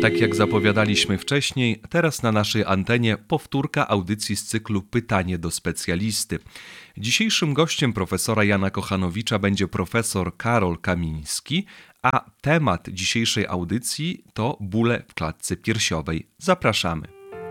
Tak jak zapowiadaliśmy wcześniej, teraz na naszej antenie powtórka audycji z cyklu Pytanie do specjalisty. Dzisiejszym gościem profesora Jana Kochanowicza będzie profesor Karol Kamiński, a temat dzisiejszej audycji to bóle w klatce piersiowej. Zapraszamy.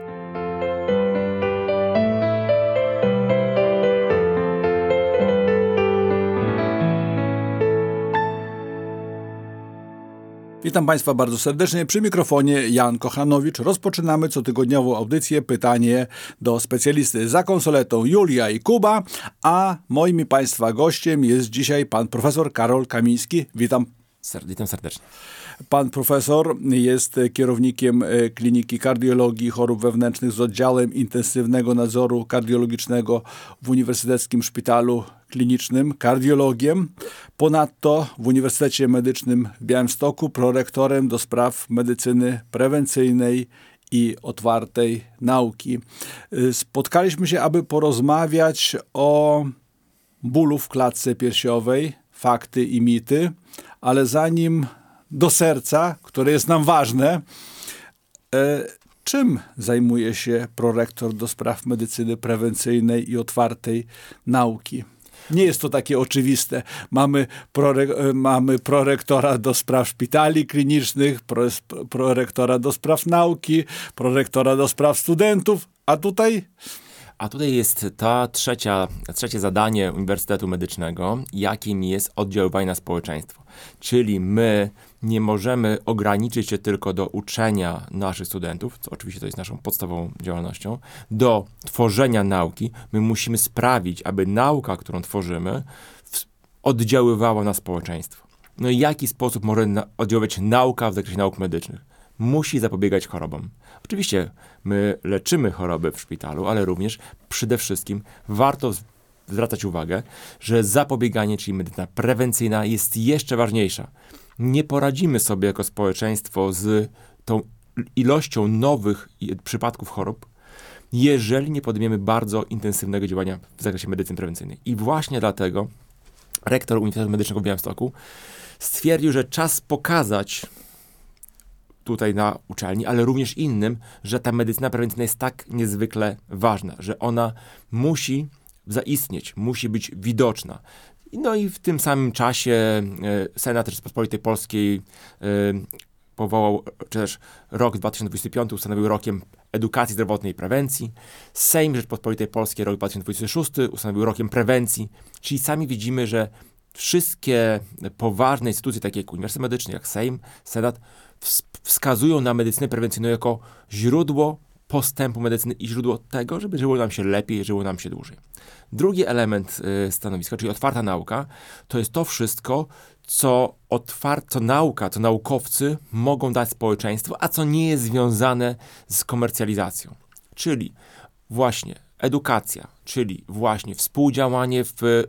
Witam Państwa bardzo serdecznie. Przy mikrofonie Jan Kochanowicz. Rozpoczynamy cotygodniową audycję Pytanie do specjalisty. Za konsoletą Julia i Kuba, a moim Państwa gościem jest dzisiaj pan profesor Karol Kamiński. Witam. Witam serdecznie. Pan profesor jest kierownikiem Kliniki Kardiologii i Chorób Wewnętrznych z oddziałem intensywnego nadzoru kardiologicznego w Uniwersyteckim Szpitalu Klinicznym, kardiologiem. Ponadto w Uniwersytecie Medycznym w Białymstoku prorektorem do spraw medycyny prewencyjnej i otwartej nauki. Spotkaliśmy się, aby porozmawiać o bólu w klatce piersiowej, fakty i mity, ale zanim do serca, które jest nam ważne, czym zajmuje się prorektor do spraw medycyny prewencyjnej i otwartej nauki? Nie jest to takie oczywiste. Mamy prorektora do spraw szpitali klinicznych, prorektora do spraw nauki, prorektora do spraw studentów, a tutaj... A tutaj jest trzecie zadanie Uniwersytetu Medycznego, jakim jest oddziaływanie na społeczeństwo. Czyli my nie możemy ograniczyć się tylko do uczenia naszych studentów, co oczywiście to jest naszą podstawową działalnością, do tworzenia nauki. My musimy sprawić, aby nauka, którą tworzymy, oddziaływała na społeczeństwo. No i w jaki sposób może oddziaływać nauka w zakresie nauk medycznych? Musi zapobiegać chorobom. Oczywiście my leczymy choroby w szpitalu, ale również przede wszystkim warto zwracać uwagę, że zapobieganie, czyli medycyna prewencyjna jest jeszcze ważniejsza. Nie poradzimy sobie jako społeczeństwo z tą ilością nowych przypadków chorób, jeżeli nie podejmiemy bardzo intensywnego działania w zakresie medycyny prewencyjnej. I właśnie dlatego rektor Uniwersytetu Medycznego w Białymstoku stwierdził, że czas pokazać tutaj na uczelni, ale również innym, że ta medycyna prewencyjna jest tak niezwykle ważna, że ona musi zaistnieć, musi być widoczna. No i w tym samym czasie Senat Rzeczypospolitej Polskiej powołał, czy też rok 2025 ustanowił rokiem edukacji zdrowotnej i prewencji. Sejm Rzeczypospolitej Polskiej rok 2026 ustanowił rokiem prewencji. Czyli sami widzimy, że wszystkie poważne instytucje, takie jak Uniwersytet Medyczny, jak Sejm, Senat, wskazują na medycynę prewencyjną jako źródło postępu medycyny i źródło tego, żeby żyło nam się lepiej, żyło nam się dłużej. Drugi element stanowiska, czyli otwarta nauka, to jest to wszystko, co nauka, co naukowcy mogą dać społeczeństwu, a co nie jest związane z komercjalizacją. Czyli właśnie edukacja, czyli właśnie współdziałanie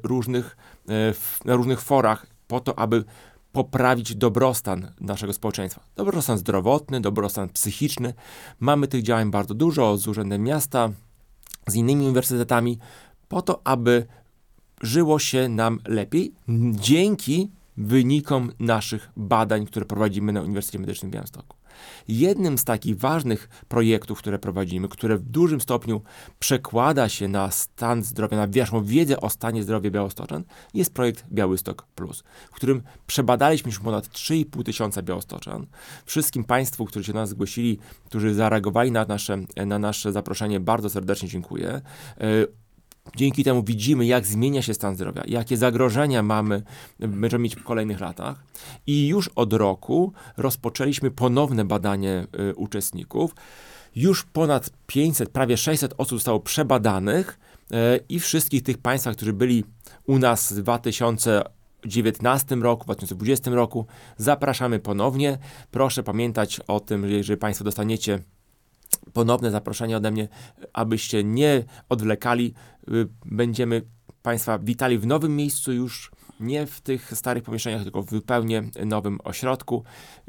na różnych forach po to, aby poprawić dobrostan naszego społeczeństwa. Dobrostan zdrowotny, dobrostan psychiczny. Mamy tych działań bardzo dużo z Urzędem Miasta, z innymi uniwersytetami, po to, aby żyło się nam lepiej dzięki wynikom naszych badań, które prowadzimy na Uniwersytecie Medycznym w Białymstoku. Jednym z takich ważnych projektów, które prowadzimy, które w dużym stopniu przekłada się na stan zdrowia, na naszą wiedzę o stanie zdrowia białostoczan, jest projekt Białystok Plus, w którym przebadaliśmy już ponad 3,5 tysiąca białostoczan. Wszystkim Państwu, którzy się do nas zgłosili, którzy zareagowali na nasze zaproszenie, bardzo serdecznie dziękuję. Dzięki temu widzimy, jak zmienia się stan zdrowia, jakie zagrożenia będziemy mieć w kolejnych latach. I już od roku rozpoczęliśmy ponowne badanie uczestników. Już ponad 500, prawie 600 osób zostało przebadanych i wszystkich tych Państwa, którzy byli u nas w 2019 roku, w 2020 roku, zapraszamy ponownie. Proszę pamiętać o tym, że jeżeli Państwo dostaniecie ponowne zaproszenie ode mnie, abyście nie odwlekali. Będziemy Państwa witali w nowym miejscu już, nie w tych starych pomieszczeniach, tylko w zupełnie nowym ośrodku.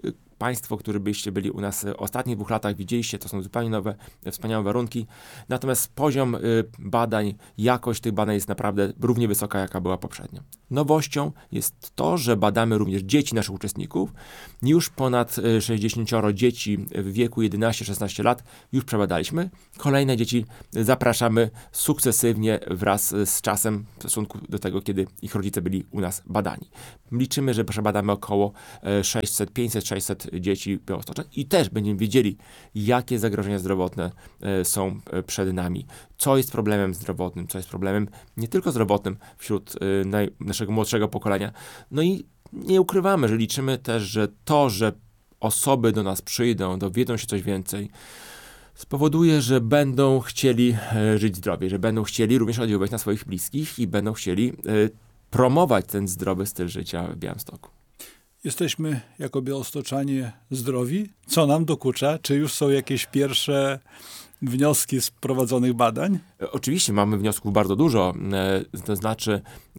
Państwo, którzy byście byli u nas w ostatnich 2 latach, widzieliście, to są zupełnie nowe, wspaniałe warunki. Natomiast poziom badań, jakość tych badań jest naprawdę równie wysoka, jaka była poprzednio. Nowością jest to, że badamy również dzieci naszych uczestników. Już ponad 60 dzieci w wieku 11-16 lat już przebadaliśmy. Kolejne dzieci zapraszamy sukcesywnie wraz z czasem w stosunku do tego, kiedy ich rodzice byli u nas badani. Liczymy, że przebadamy około 500-600 dzieci białostocza i też będziemy wiedzieli, jakie zagrożenia zdrowotne są przed nami, co jest problemem zdrowotnym, co jest problemem nie tylko zdrowotnym wśród naszego młodszego pokolenia. No i nie ukrywamy, że liczymy też, że to, że osoby do nas przyjdą, dowiedzą się coś więcej, spowoduje, że będą chcieli żyć zdrowie, że będą chcieli również oddziaływać na swoich bliskich i będą chcieli promować ten zdrowy styl życia w Białymstoku. Jesteśmy jako białostoczanie zdrowi? Co nam dokucza? Czy już są jakieś pierwsze wnioski z prowadzonych badań? Oczywiście mamy wniosków bardzo dużo, to znaczy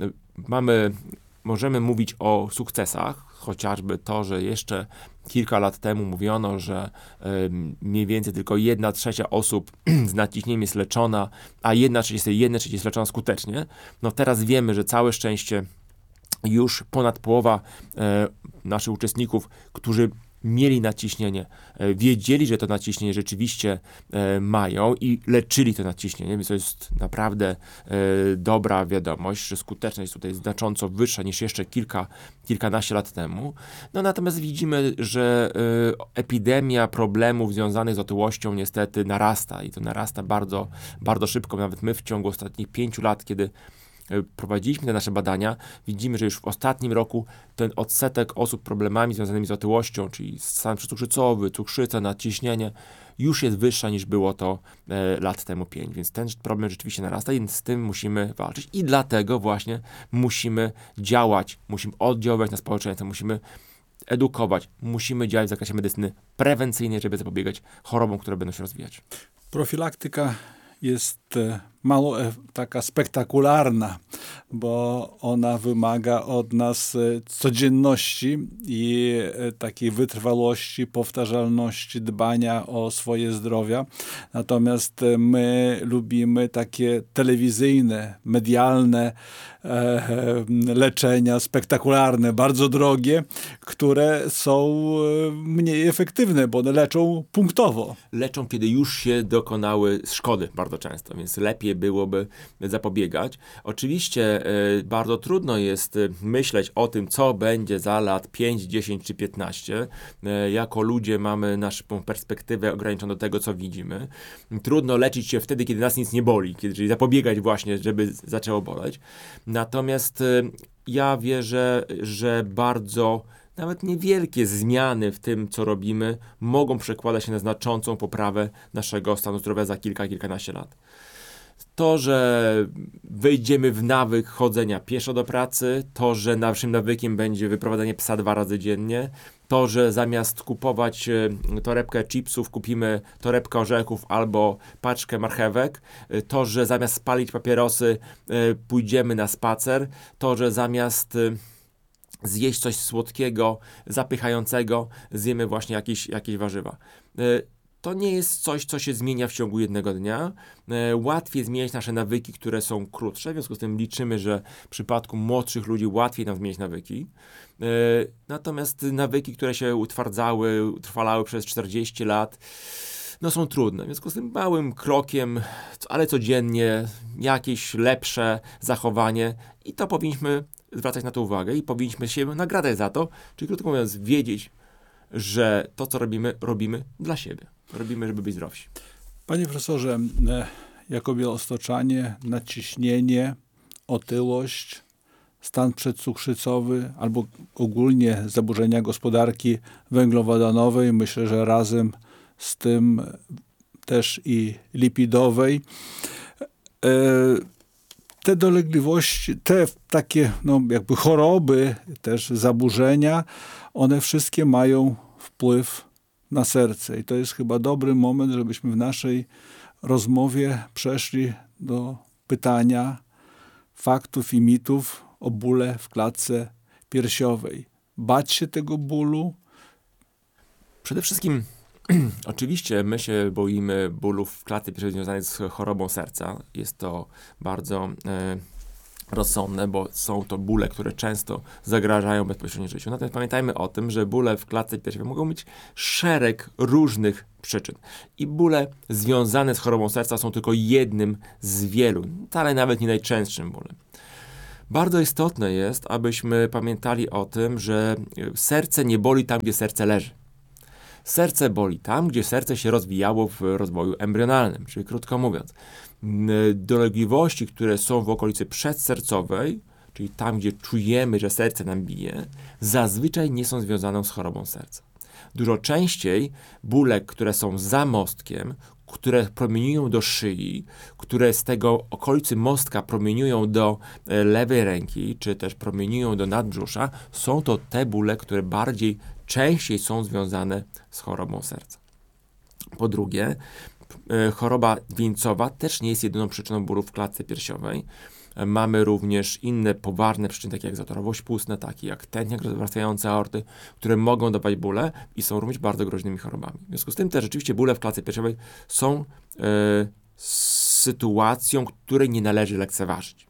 możemy mówić o sukcesach, chociażby to, że jeszcze kilka lat temu mówiono, że mniej więcej tylko 1/3 osób z nadciśnieniem jest leczona, a 1/3 jest leczona skutecznie. No teraz wiemy, że całe szczęście już ponad połowa naszych uczestników, którzy mieli nadciśnienie, wiedzieli, że to nadciśnienie rzeczywiście mają i leczyli to nadciśnienie, więc to jest naprawdę dobra wiadomość, że skuteczność jest tutaj znacząco wyższa niż jeszcze kilkanaście lat temu. No natomiast widzimy, że epidemia problemów związanych z otyłością niestety narasta i to narasta bardzo, bardzo szybko. Nawet my w ciągu ostatnich 5 lat, kiedy prowadziliśmy te nasze badania, widzimy, że już w ostatnim roku ten odsetek osób z problemami związanymi z otyłością, czyli stan przycukrzycowy, cukrzyca, nadciśnienie, już jest wyższa niż było to lat temu 5, więc ten problem rzeczywiście narasta i z tym musimy walczyć i dlatego właśnie musimy działać, musimy oddziaływać na społeczeństwo, musimy edukować, musimy działać w zakresie medycyny prewencyjnej, żeby zapobiegać chorobom, które będą się rozwijać. Profilaktyka jest mało taka spektakularna, bo ona wymaga od nas codzienności i takiej wytrwałości, powtarzalności, dbania o swoje zdrowie. Natomiast my lubimy takie telewizyjne, medialne leczenia, spektakularne, bardzo drogie, które są mniej efektywne, bo one leczą punktowo. Leczą, kiedy już się dokonały szkody bardzo często, więc lepiej byłoby zapobiegać. Oczywiście bardzo trudno jest myśleć o tym, co będzie za lat 5, 10 czy 15. Jako ludzie mamy naszą perspektywę ograniczoną do tego, co widzimy. Trudno leczyć się wtedy, kiedy nas nic nie boli, czyli zapobiegać właśnie, żeby zaczęło boleć. Natomiast ja wierzę, że bardzo nawet niewielkie zmiany w tym, co robimy, mogą przekładać się na znaczącą poprawę naszego stanu zdrowia za kilkanaście lat. To, że wejdziemy w nawyk chodzenia pieszo do pracy, to, że naszym nawykiem będzie wyprowadzanie psa 2 razy dziennie, to, że zamiast kupować torebkę chipsów, kupimy torebkę orzechów albo paczkę marchewek, to, że zamiast spalić papierosy, pójdziemy na spacer, to, że zamiast zjeść coś słodkiego, zapychającego, zjemy właśnie jakieś warzywa. To nie jest coś, co się zmienia w ciągu jednego dnia. Łatwiej zmieniać nasze nawyki, które są krótsze, w związku z tym liczymy, że w przypadku młodszych ludzi łatwiej nam zmienić nawyki. Natomiast nawyki, które się utrwalały przez 40 lat, no są trudne. W związku z tym małym krokiem, ale codziennie, jakieś lepsze zachowanie i to powinniśmy zwracać na to uwagę i powinniśmy się nagradzać za to, czyli krótko mówiąc wiedzieć, że to, co robimy dla siebie. Robimy, żeby być zdrowsi. Panie profesorze, jako białostoczanie, nadciśnienie, otyłość, stan przedcukrzycowy albo ogólnie zaburzenia gospodarki węglowodanowej, myślę, że razem z tym też i lipidowej. Te dolegliwości, te takie jakby choroby, też zaburzenia, one wszystkie mają wpływ na serce. I to jest chyba dobry moment, żebyśmy w naszej rozmowie przeszli do pytania faktów i mitów o bóle w klatce piersiowej. Bać się tego bólu? Przede wszystkim oczywiście my się boimy bólów w klatce piersiowej związanych z chorobą serca. Jest to bardzo rozsądne, bo są to bóle, które często zagrażają bezpośrednio życiu. Natomiast pamiętajmy o tym, że bóle w klatce piersiowej mogą mieć szereg różnych przyczyn. I bóle związane z chorobą serca są tylko jednym z wielu, wcale nawet nie najczęstszym bólem. Bardzo istotne jest, abyśmy pamiętali o tym, że serce nie boli tam, gdzie serce leży. Serce boli tam, gdzie serce się rozwijało w rozwoju embrionalnym, czyli krótko mówiąc, dolegliwości, które są w okolicy przedsercowej, czyli tam, gdzie czujemy, że serce nam bije, zazwyczaj nie są związane z chorobą serca. Dużo częściej bóle, które są za mostkiem, które promieniują do szyi, które z tego okolicy mostka promieniują do lewej ręki, czy też promieniują do nadbrzusza, są to te bóle, które częściej są związane z chorobą serca. Po drugie, choroba wieńcowa też nie jest jedyną przyczyną bólu w klatce piersiowej. Mamy również inne poważne przyczyny, takie jak zatorowość płucna, takie jak tętniak rozwarstwiający aorty, które mogą dawać bóle i są również bardzo groźnymi chorobami. W związku z tym też rzeczywiście bóle w klatce piersiowej są sytuacją, której nie należy lekceważyć.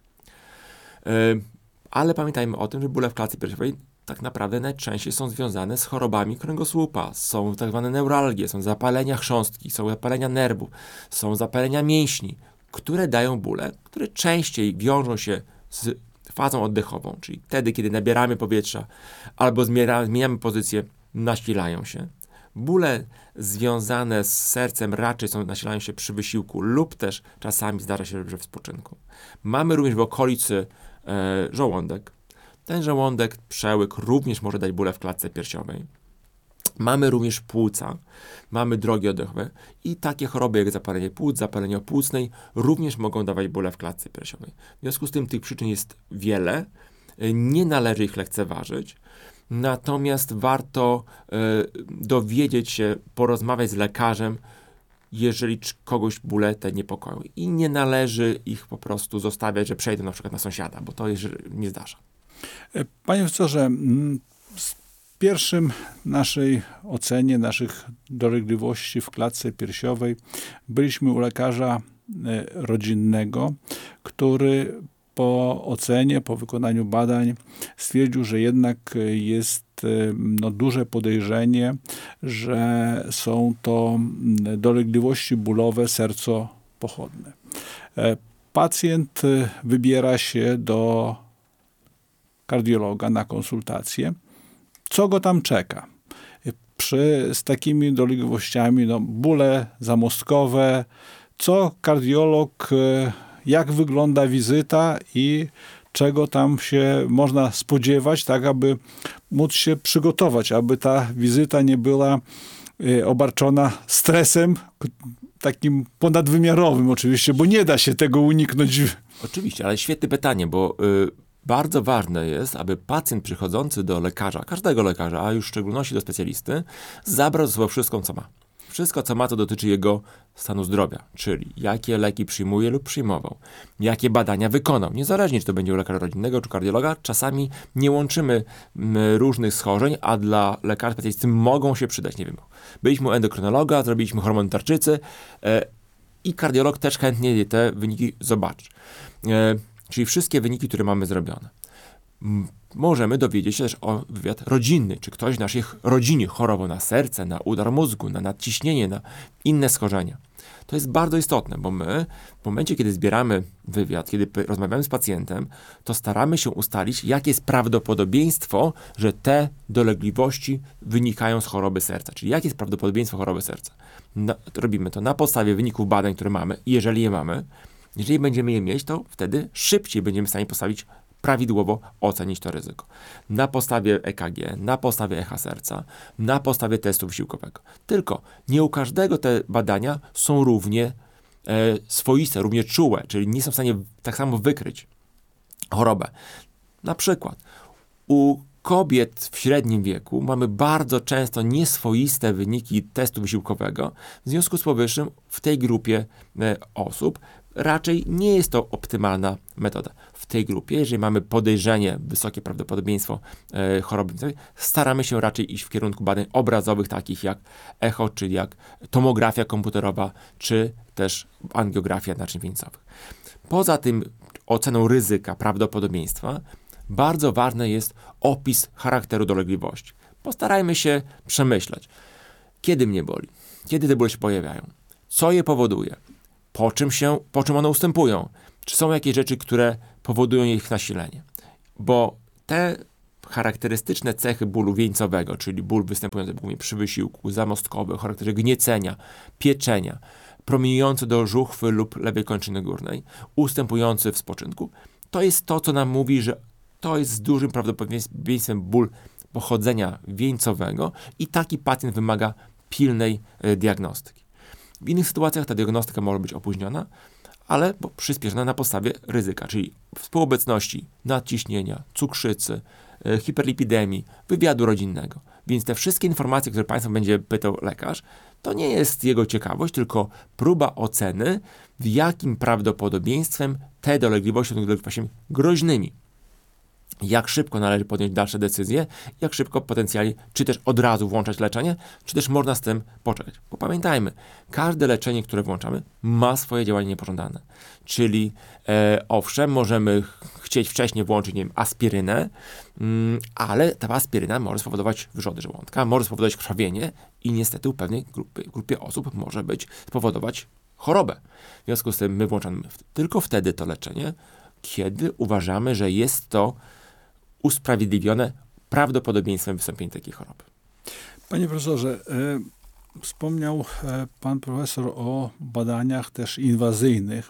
Ale pamiętajmy o tym, że bóle w klatce piersiowej tak naprawdę najczęściej są związane z chorobami kręgosłupa. Są tak zwane neuralgie, są zapalenia chrząstki, są zapalenia nerwów, są zapalenia mięśni, które dają bóle, które częściej wiążą się z fazą oddechową, czyli wtedy, kiedy nabieramy powietrza albo zmieniamy pozycję, nasilają się. Bóle związane z sercem raczej nasilają się przy wysiłku lub też czasami zdarza się, że w spoczynku. Mamy również w okolicy żołądek. Ten żołądek, przełyk również może dać bóle w klatce piersiowej. Mamy również płuca, mamy drogi oddechowe i takie choroby jak zapalenie płuc, zapalenie opłucnej również mogą dawać bóle w klatce piersiowej. W związku z tym tych przyczyn jest wiele, nie należy ich lekceważyć, natomiast warto dowiedzieć się, porozmawiać z lekarzem, jeżeli kogoś bóle te niepokoją. I nie należy ich po prostu zostawiać, że przejdą na przykład na sąsiada, bo to nie zdarza. Panie profesorze, w pierwszym naszej ocenie, naszych dolegliwości w klatce piersiowej byliśmy u lekarza rodzinnego, który po ocenie, po wykonaniu badań stwierdził, że jednak jest duże podejrzenie, że są to dolegliwości bólowe sercopochodne. Pacjent wybiera się do kardiologa na konsultację. Co go tam czeka? Z takimi dolegliwościami, bóle zamostkowe, co kardiolog, jak wygląda wizyta i czego tam się można spodziewać, tak aby móc się przygotować, aby ta wizyta nie była obarczona stresem takim ponadwymiarowym oczywiście, bo nie da się tego uniknąć. Oczywiście, ale świetne pytanie, bo bardzo ważne jest, aby pacjent przychodzący do lekarza, każdego lekarza, a już w szczególności do specjalisty, zabrał ze sobą wszystko, co ma. Wszystko, co ma, to dotyczy jego stanu zdrowia, czyli jakie leki przyjmuje lub przyjmował, jakie badania wykonał. Niezależnie, czy to będzie u lekarza rodzinnego, czy kardiologa, czasami nie łączymy różnych schorzeń, a dla lekarza specjalisty mogą się przydać. Nie wiem, byliśmy u endokrynologa, zrobiliśmy hormon tarczycy i kardiolog też chętnie te wyniki zobaczy. Czyli wszystkie wyniki, które mamy zrobione. Możemy dowiedzieć się też o wywiad rodzinny, czy ktoś w naszej rodzinie chorował na serce, na udar mózgu, na nadciśnienie, na inne schorzenia. To jest bardzo istotne, bo my w momencie, kiedy zbieramy wywiad, kiedy rozmawiamy z pacjentem, to staramy się ustalić, jakie jest prawdopodobieństwo, że te dolegliwości wynikają z choroby serca. Czyli jakie jest prawdopodobieństwo choroby serca. Robimy to na podstawie wyników badań, które mamy, jeżeli je mamy. Jeżeli będziemy je mieć, to wtedy szybciej będziemy w stanie prawidłowo ocenić to ryzyko. Na podstawie EKG, na podstawie echa serca, na podstawie testu wysiłkowego. Tylko nie u każdego te badania są równie swoiste, równie czułe, czyli nie są w stanie tak samo wykryć chorobę. Na przykład u kobiet w średnim wieku mamy bardzo często nieswoiste wyniki testu wysiłkowego. W związku z powyższym w tej grupie osób raczej nie jest to optymalna metoda. W tej grupie, jeżeli mamy podejrzenie, wysokie prawdopodobieństwo choroby wieńcowej, staramy się raczej iść w kierunku badań obrazowych, takich jak echo, czyli jak tomografia komputerowa, czy też angiografia naczyń wieńcowych. Poza tym oceną ryzyka, prawdopodobieństwa, bardzo ważny jest opis charakteru dolegliwości. Postarajmy się przemyśleć, kiedy mnie boli, kiedy te bóle się pojawiają, co je powoduje, po czym one ustępują, czy są jakieś rzeczy, które powodują ich nasilenie. Bo te charakterystyczne cechy bólu wieńcowego, czyli ból występujący głównie przy wysiłku, zamostkowy, o charakterze gniecenia, pieczenia, promieniujący do żuchwy lub lewej kończyny górnej, ustępujący w spoczynku, to jest to, co nam mówi, że to jest z dużym prawdopodobieństwem ból pochodzenia wieńcowego i taki pacjent wymaga pilnej diagnostyki. W innych sytuacjach ta diagnostyka może być opóźniona, ale przyspieszona na podstawie ryzyka, czyli współobecności nadciśnienia, cukrzycy, hiperlipidemii, wywiadu rodzinnego. Więc te wszystkie informacje, które Państwa będzie pytał lekarz, to nie jest jego ciekawość, tylko próba oceny, w jakim prawdopodobieństwem te dolegliwości są dolegliwościami groźnymi. Jak szybko należy podjąć dalsze decyzje, jak szybko potencjalnie, czy też od razu włączać leczenie, czy też można z tym poczekać. Bo pamiętajmy, każde leczenie, które włączamy, ma swoje działanie niepożądane. Czyli owszem, możemy chcieć wcześniej włączyć, nie wiem, aspirynę, ale ta aspiryna może spowodować wrzody żołądka, może spowodować krwawienie i niestety u pewnej grupie osób może spowodować chorobę. W związku z tym my włączamy tylko wtedy to leczenie, kiedy uważamy, że jest to usprawiedliwione prawdopodobieństwem wystąpienia takiej choroby. Panie profesorze, wspomniał pan profesor o badaniach też inwazyjnych.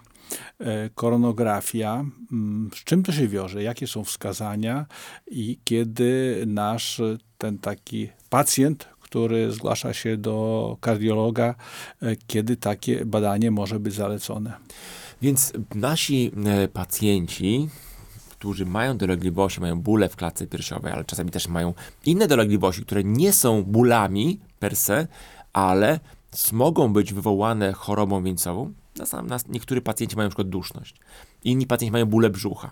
Koronografia. Z czym to się wiąże? Jakie są wskazania i kiedy nasz ten taki pacjent, który zgłasza się do kardiologa, kiedy takie badanie może być zalecone? Więc nasi pacjenci, którzy mają dolegliwości, mają bóle w klatce piersiowej, ale czasami też mają inne dolegliwości, które nie są bólami per se, ale mogą być wywołane chorobą wieńcową. Niektórzy pacjenci mają na przykład duszność, inni pacjenci mają bóle brzucha.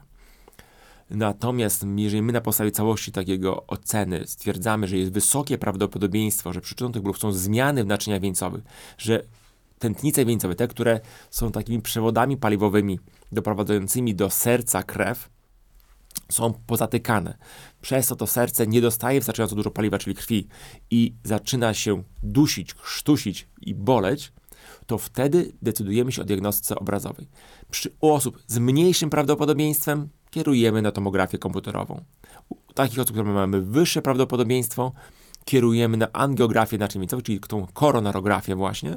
Natomiast jeżeli my na podstawie całości takiego oceny stwierdzamy, że jest wysokie prawdopodobieństwo, że przyczyną tych bólów są zmiany w naczyniach wieńcowych, że tętnice wieńcowe, te, które są takimi przewodami paliwowymi doprowadzającymi do serca krew, są pozatykane. Przez to serce nie dostaje wystarczająco dużo paliwa, czyli krwi i zaczyna się dusić, krztusić i boleć, to wtedy decydujemy się o diagnostyce obrazowej. U osób z mniejszym prawdopodobieństwem kierujemy na tomografię komputerową. U takich osób, które mamy wyższe prawdopodobieństwo, kierujemy na angiografię naczyń wieńcowych, czyli tą koronarografię właśnie,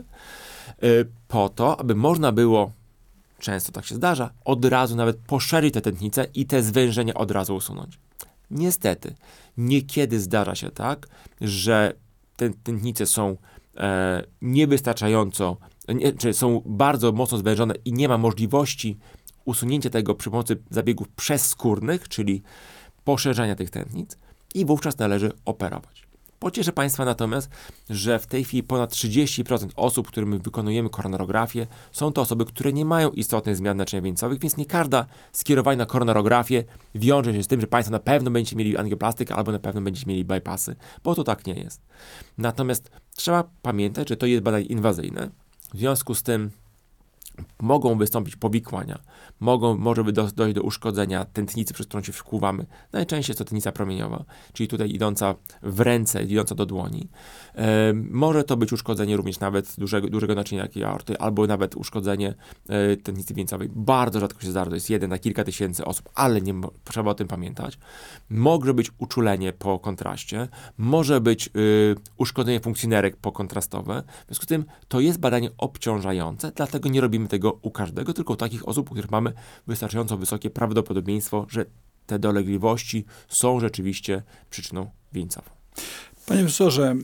po to, aby można było, często tak się zdarza, od razu nawet poszerzyć te tętnice i te zwężenia od razu usunąć. Niestety, niekiedy zdarza się tak, że te tętnice są niewystarczająco, czy są bardzo mocno zwężone i nie ma możliwości usunięcia tego przy pomocy zabiegów przezskórnych, czyli poszerzania tych tętnic i wówczas należy operować. Pocieszę Państwa natomiast, że w tej chwili ponad 30% osób, którym wykonujemy koronarografię, są to osoby, które nie mają istotnych zmian naczynia wieńcowych, więc nie każda skierowanie na koronarografię wiąże się z tym, że Państwo na pewno będziecie mieli angioplastykę albo na pewno będziecie mieli bypassy, bo to tak nie jest. Natomiast trzeba pamiętać, że to jest badanie inwazyjne, w związku z tym mogą wystąpić powikłania, może dojść do uszkodzenia tętnicy, przez którą się wkłuwamy. Najczęściej jest to tętnica promieniowa, czyli tutaj idąca w ręce, idąca do dłoni. Może to być uszkodzenie również nawet dużego naczynia jakiej aorty, albo nawet uszkodzenie tętnicy wieńcowej. Bardzo rzadko się zdarza, to jest 1 na kilka tysięcy osób, ale trzeba o tym pamiętać. Może być uczulenie po kontraście, może być uszkodzenie funkcjonerek pokontrastowe. W związku z tym to jest badanie obciążające, dlatego nie robimy tego u każdego, tylko u takich osób, u których mamy wystarczająco wysokie prawdopodobieństwo, że te dolegliwości są rzeczywiście przyczyną wieńcową. Panie profesorze,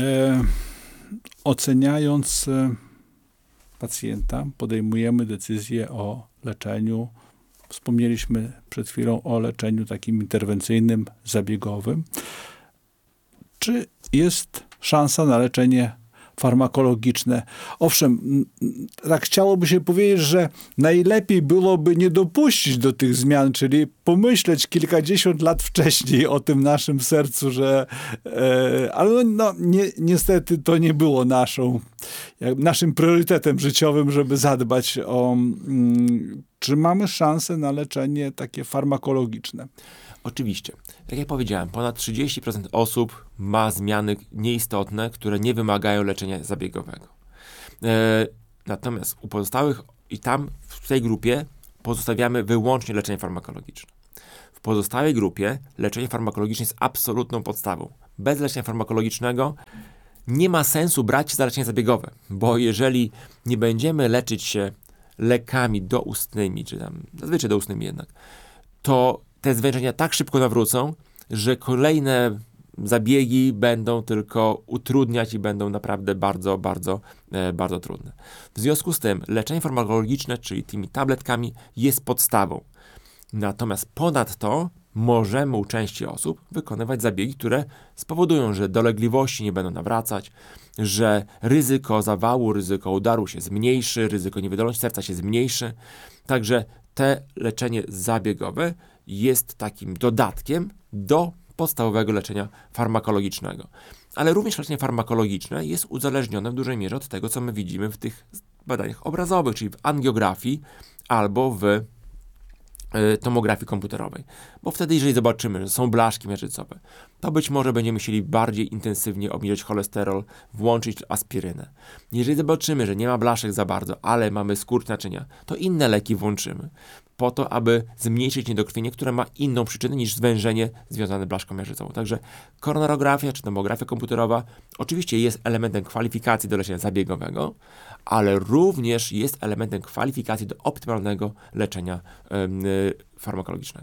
oceniając pacjenta, podejmujemy decyzję o leczeniu. Wspomnieliśmy przed chwilą o leczeniu takim interwencyjnym, zabiegowym. Czy jest szansa na leczenie farmakologiczne. Owszem, tak chciałoby się powiedzieć, że najlepiej byłoby nie dopuścić do tych zmian, czyli pomyśleć kilkadziesiąt lat wcześniej o tym naszym sercu, że ale niestety to nie było naszym priorytetem życiowym, żeby zadbać o czy mamy szansę na leczenie takie farmakologiczne. Oczywiście. Tak jak powiedziałem, ponad 30% osób ma zmiany nieistotne, które nie wymagają leczenia zabiegowego. Natomiast u pozostałych i tam w tej grupie pozostawiamy wyłącznie leczenie farmakologiczne. W pozostałej grupie leczenie farmakologiczne jest absolutną podstawą. Bez leczenia farmakologicznego nie ma sensu brać się za leczenie zabiegowe, bo jeżeli nie będziemy leczyć się lekami doustnymi, czy tam zazwyczaj doustnymi jednak, to te zwężenia tak szybko nawrócą, że kolejne zabiegi będą tylko utrudniać i będą naprawdę bardzo, bardzo, bardzo trudne. W związku z tym leczenie farmakologiczne, czyli tymi tabletkami, jest podstawą. Natomiast ponadto możemy u części osób wykonywać zabiegi, które spowodują, że dolegliwości nie będą nawracać, że ryzyko zawału, ryzyko udaru się zmniejszy, ryzyko niewydolności serca się zmniejszy. Także te leczenie zabiegowe jest takim dodatkiem do podstawowego leczenia farmakologicznego. Ale również leczenie farmakologiczne jest uzależnione w dużej mierze od tego, co my widzimy w tych badaniach obrazowych, czyli w angiografii albo w tomografii komputerowej. Bo wtedy, jeżeli zobaczymy, że są blaszki miażdżycowe, to być może będziemy musieli bardziej intensywnie obniżać cholesterol, włączyć aspirynę. Jeżeli zobaczymy, że nie ma blaszek za bardzo, ale mamy skurcz naczynia, to inne leki włączymy, po to, aby zmniejszyć niedokrwienie, które ma inną przyczynę niż zwężenie związane z blaszką miażdżycową. Także koronarografia czy tomografia komputerowa oczywiście jest elementem kwalifikacji do leczenia zabiegowego, ale również jest elementem kwalifikacji do optymalnego leczenia farmakologicznego.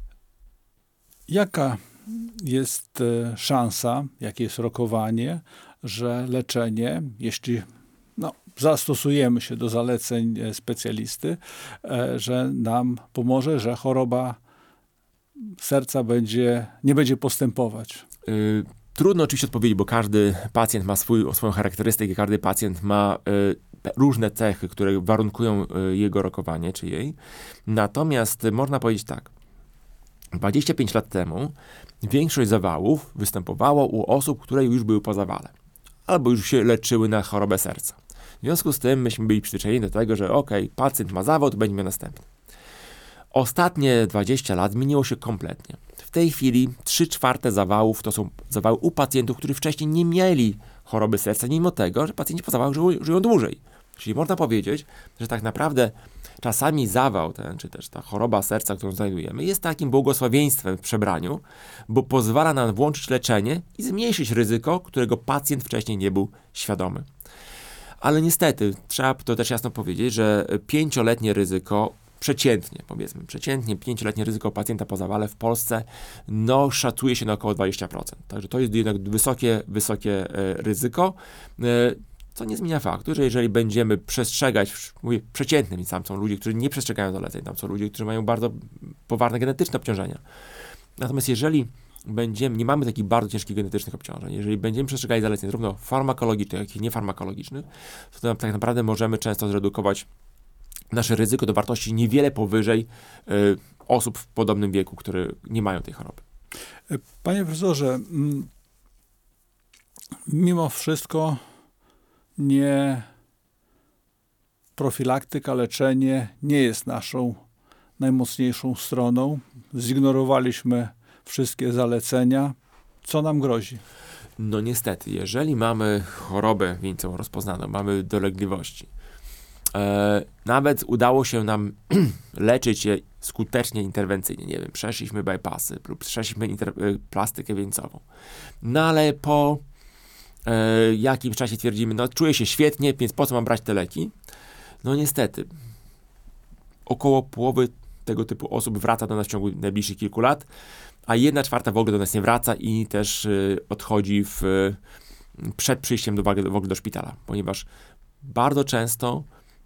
Jaka jest szansa, jakie jest rokowanie, że leczenie, jeśli zastosujemy się do zaleceń specjalisty, że nam pomoże, że choroba serca nie będzie postępować? Trudno oczywiście odpowiedzieć, bo każdy pacjent ma swoją charakterystykę, każdy pacjent ma różne cechy, które warunkują jego rokowanie czy jej. Natomiast można powiedzieć tak, 25 lat temu większość zawałów występowało u osób, które już były po zawale, albo już się leczyły na chorobę serca. W związku z tym myśmy byli przyzwyczajeni do tego, że pacjent ma zawał, to będzie miał następny. Ostatnie 20 lat zmieniło się kompletnie. W tej chwili 3/4 zawałów to są zawały u pacjentów, którzy wcześniej nie mieli choroby serca, mimo tego, że pacjenci po zawałach żyją dłużej. Czyli można powiedzieć, że tak naprawdę czasami zawał ten, czy też ta choroba serca, którą znajdujemy, jest takim błogosławieństwem w przebraniu, bo pozwala nam włączyć leczenie i zmniejszyć ryzyko, którego pacjent wcześniej nie był świadomy. Ale niestety, trzeba to też jasno powiedzieć, że 5-letnie ryzyko przeciętnie 5-letnie ryzyko pacjenta po zawale w Polsce, szacuje się na około 20%. Także to jest jednak wysokie ryzyko, co nie zmienia faktu, że jeżeli będziemy przestrzegać, mówię przeciętnym, tam są ludzie, którzy nie przestrzegają zaleceń, tam są ludzie, którzy mają bardzo poważne genetyczne obciążenia. Natomiast jeżeli nie mamy takich bardzo ciężkich genetycznych obciążeń, jeżeli będziemy przestrzegali zaleceń zarówno farmakologicznych, jak i niefarmakologicznych, to tak naprawdę możemy często zredukować nasze ryzyko do wartości niewiele powyżej osób w podobnym wieku, które nie mają tej choroby. Panie profesorze, mimo wszystko profilaktyka, leczenie nie jest naszą najmocniejszą stroną. Zignorowaliśmy wszystkie zalecenia. Co nam grozi? Niestety, jeżeli mamy chorobę wieńcową rozpoznaną, mamy dolegliwości, nawet udało się nam leczyć je skutecznie, interwencyjnie, nie wiem, przeszliśmy bypassy lub przeszliśmy plastykę wieńcową. Ale po jakimś czasie twierdzimy, czuję się świetnie, więc po co mam brać te leki? Niestety, około połowy tego typu osób wraca do nas w ciągu najbliższych kilku lat, a 1/4 w ogóle do nas nie wraca i też odchodzi przed przyjściem w ogóle do szpitala, ponieważ bardzo często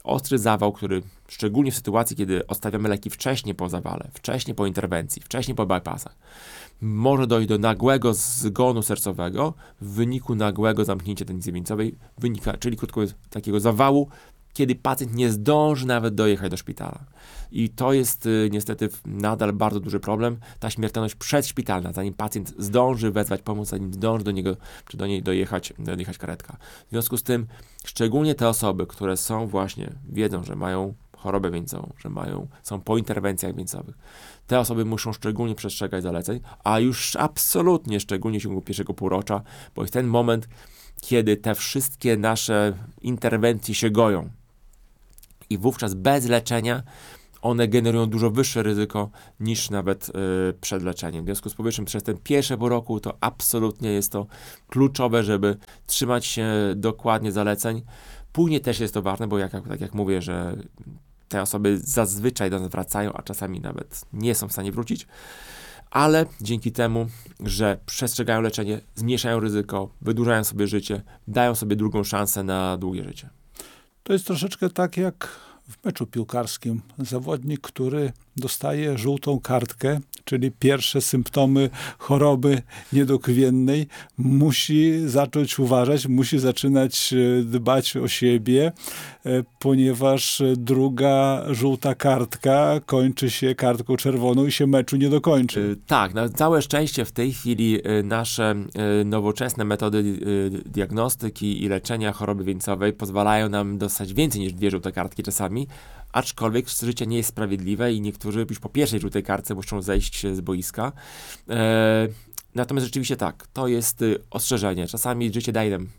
ostry zawał, który szczególnie w sytuacji, kiedy odstawiamy leki wcześniej po zawale, wcześniej po interwencji, wcześniej po bypassach, może dojść do nagłego zgonu sercowego w wyniku nagłego zamknięcia tętnicy wieńcowej, czyli krótko mówiąc, takiego zawału, kiedy pacjent nie zdąży nawet dojechać do szpitala. I to jest niestety nadal bardzo duży problem, ta śmiertelność przedszpitalna, zanim pacjent zdąży wezwać pomoc, zanim zdąży do niego czy do niej dojechać karetka. W związku z tym, szczególnie te osoby, które są właśnie, wiedzą, że mają chorobę wieńcową, że są po interwencjach wieńcowych, te osoby muszą szczególnie przestrzegać zaleceń, a już absolutnie szczególnie w ciągu pierwszego półrocza, bo jest ten moment, kiedy te wszystkie nasze interwencje się goją i wówczas bez leczenia one generują dużo wyższe ryzyko niż nawet przed leczeniem. W związku z powyższym przez ten pierwszy pół roku to absolutnie jest to kluczowe, żeby trzymać się dokładnie zaleceń. Później też jest to ważne, bo tak jak mówię, że te osoby zazwyczaj do nas wracają, a czasami nawet nie są w stanie wrócić, ale dzięki temu, że przestrzegają leczenie, zmniejszają ryzyko, wydłużają sobie życie, dają sobie drugą szansę na długie życie. To jest troszeczkę tak jak w meczu piłkarskim. Zawodnik, który dostaje żółtą kartkę, czyli pierwsze symptomy choroby niedokrwiennej, musi zacząć uważać, musi zaczynać dbać o siebie, ponieważ druga żółta kartka kończy się kartką czerwoną i się meczu nie dokończy. Tak, na całe szczęście w tej chwili nasze nowoczesne metody diagnostyki i leczenia choroby wieńcowej pozwalają nam dostać więcej niż 2 żółte kartki czasami, aczkolwiek życie nie jest sprawiedliwe i niektórzy już po pierwszej żółtej kartce muszą zejść z boiska. Natomiast rzeczywiście tak, to jest ostrzeżenie. Czasami życie daje nam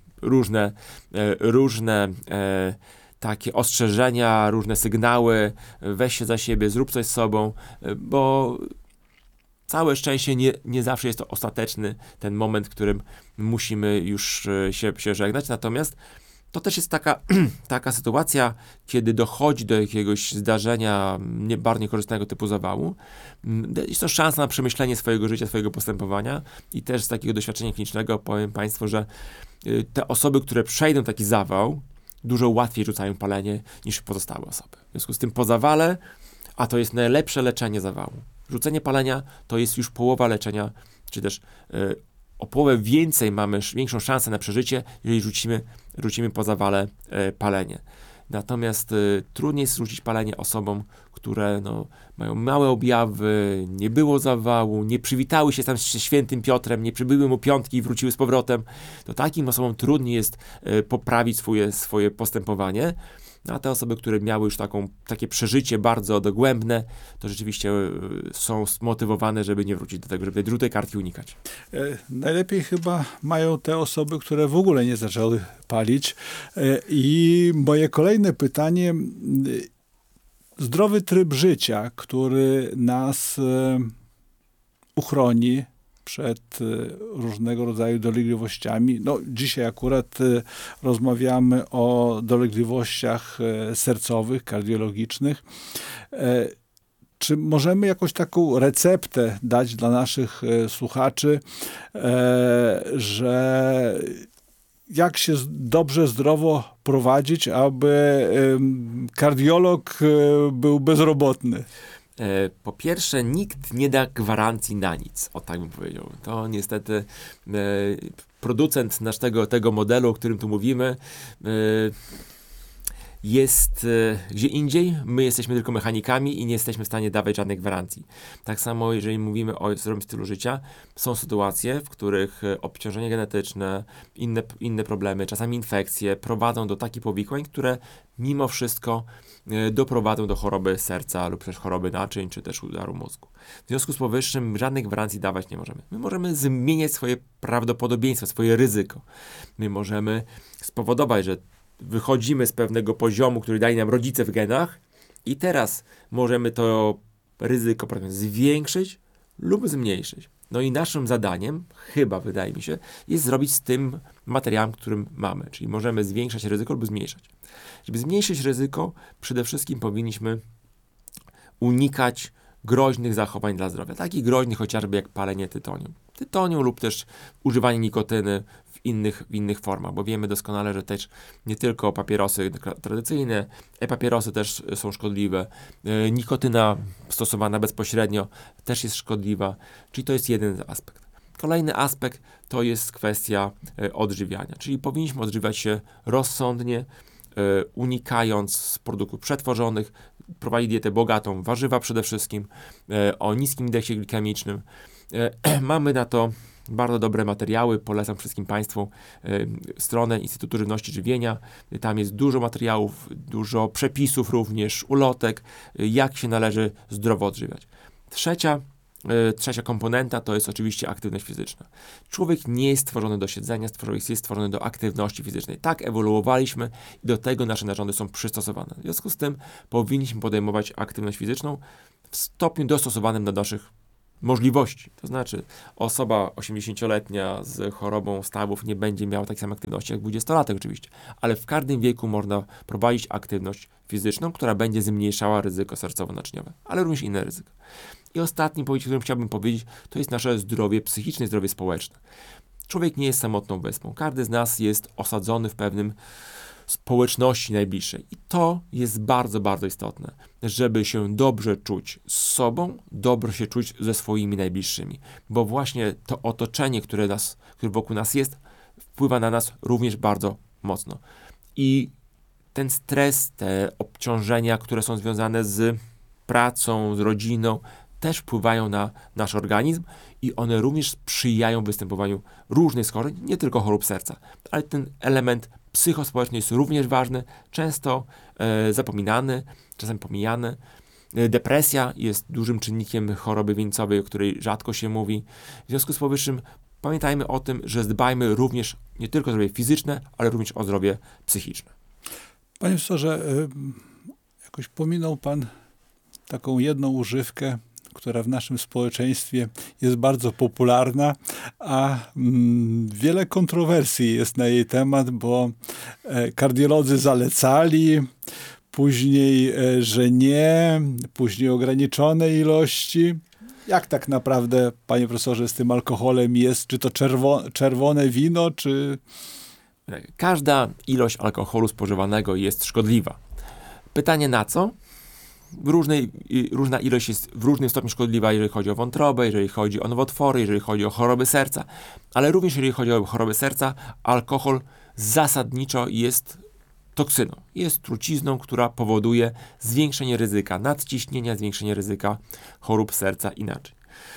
różne takie ostrzeżenia, różne sygnały, weź się za siebie, zrób coś z sobą, bo całe szczęście nie zawsze jest to ostateczny ten moment, w którym musimy już się żegnać. Natomiast to też jest taka sytuacja, kiedy dochodzi do jakiegoś zdarzenia bardzo niekorzystnego typu zawału. Jest to szansa na przemyślenie swojego życia, swojego postępowania i też z takiego doświadczenia klinicznego powiem Państwu, że te osoby, które przejdą taki zawał, dużo łatwiej rzucają palenie niż pozostałe osoby. W związku z tym po zawale, a to jest najlepsze leczenie zawału. Rzucenie palenia to jest już połowa leczenia, czy też o połowę mamy większą szansę na przeżycie, jeżeli rzucimy po zawale palenie. Natomiast trudniej jest rzucić palenie osobom, które mają małe objawy, nie było zawału, nie przywitały się tam z świętym Piotrem, nie przybyły mu piątki i wróciły z powrotem. To takim osobom trudniej jest poprawić swoje postępowanie. A te osoby, które miały już takie przeżycie bardzo dogłębne, to rzeczywiście są zmotywowane, żeby nie wrócić do tego, żeby tej żółtej kartki unikać. Najlepiej chyba mają te osoby, które w ogóle nie zaczęły palić. I moje kolejne pytanie, zdrowy tryb życia, który nas uchroni przed różnego rodzaju dolegliwościami. Dzisiaj akurat rozmawiamy o dolegliwościach sercowych, kardiologicznych. Czy możemy jakąś taką receptę dać dla naszych słuchaczy, że jak się dobrze, zdrowo prowadzić, aby kardiolog był bezrobotny? Po pierwsze, nikt nie da gwarancji na nic, tak bym powiedział. To niestety producent tego modelu, o którym tu mówimy, jest gdzie indziej. My jesteśmy tylko mechanikami i nie jesteśmy w stanie dawać żadnych gwarancji. Tak samo, jeżeli mówimy o zdrowym stylu życia, są sytuacje, w których obciążenie genetyczne, inne problemy, czasami infekcje prowadzą do takich powikłań, które mimo wszystko doprowadzą do choroby serca lub też choroby naczyń, czy też udaru mózgu. W związku z powyższym żadnych gwarancji dawać nie możemy. My możemy zmieniać swoje prawdopodobieństwo, swoje ryzyko. My możemy spowodować, że wychodzimy z pewnego poziomu, który daje nam rodzice w genach i teraz możemy to ryzyko zwiększyć lub zmniejszyć. I naszym zadaniem, chyba wydaje mi się, jest zrobić z tym materiałem, którym mamy. Czyli możemy zwiększać ryzyko lub zmniejszać. Żeby zmniejszyć ryzyko, przede wszystkim powinniśmy unikać groźnych zachowań dla zdrowia. Takich groźnych chociażby jak palenie tytoniu lub też używanie nikotyny w w innych formach, bo wiemy doskonale, że też nie tylko papierosy tradycyjne, e-papierosy też są szkodliwe, nikotyna stosowana bezpośrednio też jest szkodliwa, czyli to jest jeden aspekt. Kolejny aspekt to jest kwestia odżywiania, czyli powinniśmy odżywiać się rozsądnie, unikając produktów przetworzonych, prowadzić dietę bogatą w warzywa przede wszystkim, o niskim indeksie glikemicznym. Mamy na to bardzo dobre materiały, polecam wszystkim Państwu stronę Instytutu Żywności i Żywienia. Tam jest dużo materiałów, dużo przepisów również, ulotek, jak się należy zdrowo odżywiać. Trzecia komponenta to jest oczywiście aktywność fizyczna. Człowiek nie jest stworzony do siedzenia, człowiek jest stworzony do aktywności fizycznej. Tak ewoluowaliśmy i do tego nasze narządy są przystosowane. W związku z tym powinniśmy podejmować aktywność fizyczną w stopniu dostosowanym do naszych możliwości. To znaczy osoba 80-letnia z chorobą stawów nie będzie miała takiej samej aktywności jak 20-latek oczywiście, ale w każdym wieku można prowadzić aktywność fizyczną, która będzie zmniejszała ryzyko sercowo-naczyniowe, ale również inne ryzyka. I ostatni punkt, o którym chciałbym powiedzieć, to jest nasze zdrowie psychiczne, zdrowie społeczne. Człowiek nie jest samotną wyspą. Każdy z nas jest osadzony w pewnym społeczności najbliższej. I to jest bardzo, bardzo istotne, żeby się dobrze czuć z sobą, dobrze się czuć ze swoimi najbliższymi. Bo właśnie to otoczenie, które wokół nas jest, wpływa na nas również bardzo mocno. I ten stres, te obciążenia, które są związane z pracą, z rodziną, też wpływają na nasz organizm i one również sprzyjają występowaniu różnych schorzeń, nie tylko chorób serca, ale ten element psychospołeczny jest również ważny, często zapominany, czasem pomijany. Depresja jest dużym czynnikiem choroby wieńcowej, o której rzadko się mówi. W związku z powyższym pamiętajmy o tym, że dbajmy również nie tylko o zdrowie fizyczne, ale również o zdrowie psychiczne. Panie profesorze, jakoś pominął Pan taką jedną używkę, która w naszym społeczeństwie jest bardzo popularna, a wiele kontrowersji jest na jej temat, bo kardiolodzy zalecali, później, że nie, później ograniczone ilości. Jak tak naprawdę, panie profesorze, z tym alkoholem jest? Czy to czerwone wino, czy... Każda ilość alkoholu spożywanego jest szkodliwa. Pytanie na co? Różna ilość jest w różnym stopniu szkodliwa, jeżeli chodzi o wątrobę, jeżeli chodzi o nowotwory, jeżeli chodzi o choroby serca. Ale również jeżeli chodzi o choroby serca, alkohol zasadniczo jest toksyną. Jest trucizną, która powoduje zwiększenie ryzyka nadciśnienia, zwiększenie ryzyka chorób serca inaczej.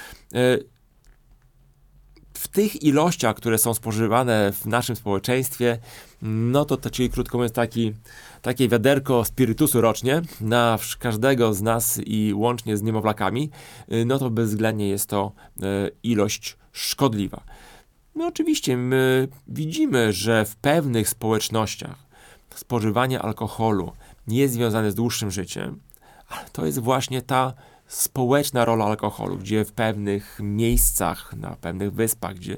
W tych ilościach, które są spożywane w naszym społeczeństwie, no to czyli krótko mówiąc takie wiaderko spirytusu rocznie na każdego z nas i łącznie z niemowlakami, no to bezwzględnie jest to ilość szkodliwa. No oczywiście my widzimy, że w pewnych społecznościach spożywanie alkoholu nie jest związane z dłuższym życiem, ale to jest właśnie ta społeczna rola alkoholu, gdzie w pewnych miejscach, na pewnych wyspach, gdzie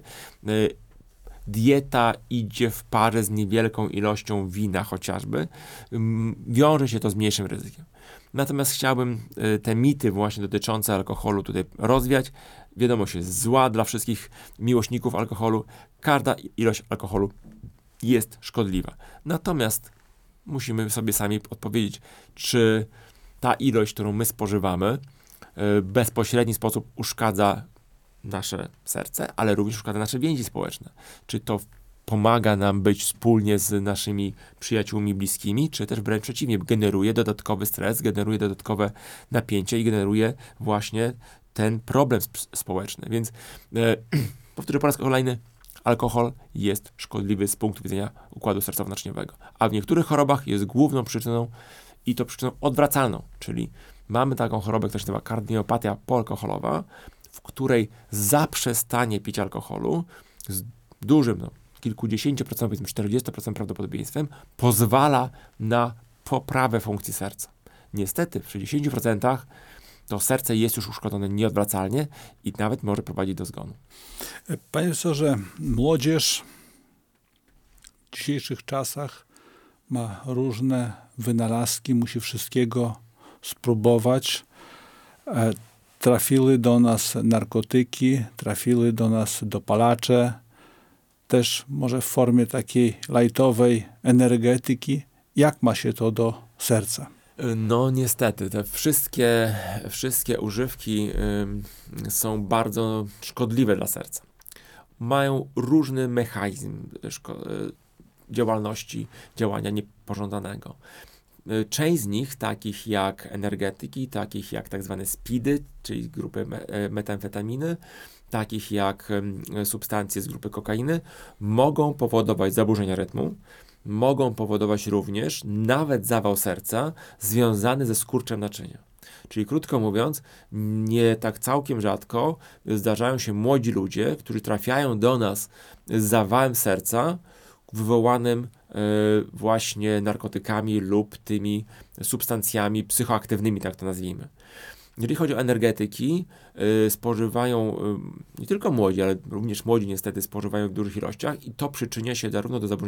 dieta idzie w parze z niewielką ilością wina chociażby, wiąże się to z mniejszym ryzykiem. Natomiast chciałbym te mity właśnie dotyczące alkoholu tutaj rozwiać. Wiadomość jest zła dla wszystkich miłośników alkoholu. Każda ilość alkoholu jest szkodliwa. Natomiast musimy sobie sami odpowiedzieć, czy ta ilość, którą my spożywamy, w bezpośredni sposób uszkadza nasze serce, ale również uszkadza nasze więzi społeczne. Czy to pomaga nam być wspólnie z naszymi przyjaciółmi bliskimi, czy też wręcz przeciwnie, generuje dodatkowy stres, generuje dodatkowe napięcie i generuje właśnie ten problem społeczny. Więc powtórzę po raz kolejny, alkohol jest szkodliwy z punktu widzenia układu sercowo-naczyniowego, a w niektórych chorobach jest główną przyczyną i to przyczyną odwracalną, czyli mamy taką chorobę, która się nazywa kardiomyopatia poalkoholowa, w której zaprzestanie picia alkoholu z dużym, kilkudziesięciu procent, powiedzmy 40% prawdopodobieństwem pozwala na poprawę funkcji serca. Niestety w 60% to serce jest już uszkodzone nieodwracalnie i nawet może prowadzić do zgonu. Panie profesorze, młodzież w dzisiejszych czasach ma różne wynalazki, musi wszystkiego spróbować. Trafiły do nas narkotyki, trafiły do nas dopalacze. też może w formie takiej lightowej energetyki. Jak ma się to do serca? No niestety, te wszystkie używki są bardzo szkodliwe dla serca. Mają różny mechanizm działania niepożądanego. Część z nich, takich jak energetyki, takich jak tak zwane speedy, czyli grupy metamfetaminy, takich jak substancje z grupy kokainy, mogą powodować zaburzenia rytmu, mogą powodować również nawet zawał serca związany ze skurczem naczynia. Czyli krótko mówiąc, nie tak całkiem rzadko zdarzają się młodzi ludzie, którzy trafiają do nas z zawałem serca wywołanym właśnie narkotykami lub tymi substancjami psychoaktywnymi, tak to nazwijmy. Jeżeli chodzi o energetyki, spożywają nie tylko młodzi, ale również młodzi niestety spożywają w dużych ilościach i to przyczynia się zarówno do zaburzeń